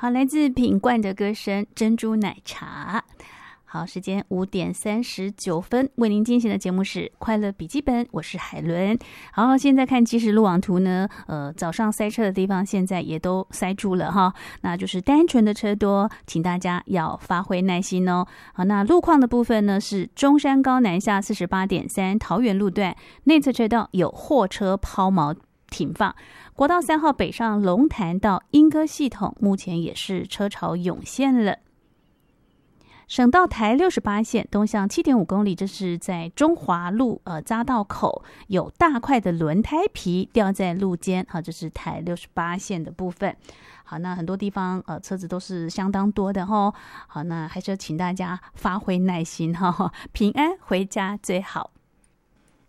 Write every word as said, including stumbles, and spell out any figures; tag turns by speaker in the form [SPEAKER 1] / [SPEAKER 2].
[SPEAKER 1] 好，来自品冠的歌声，珍珠奶茶。好，时间五点三十九分，为您进行的节目是快乐笔记本，我是海伦。好，现在看即时路网图呢，呃，早上塞车的地方现在也都塞住了哈，那就是单纯的车多，请大家要发挥耐心哦。好，那路况的部分呢是中山高南下 四十八点三 桃园路段内侧车道有货车抛锚停放，国道三号北上龙潭到莺歌系统目前也是车潮涌现了。省道台六十八线东向 七点五公里，这是在中华路呃匝道口有大块的轮胎皮掉在路肩，好，这是台六十八线的部分。好，那很多地方呃车子都是相当多的齁。好，那还是请大家发挥耐心哈，平安回家最好。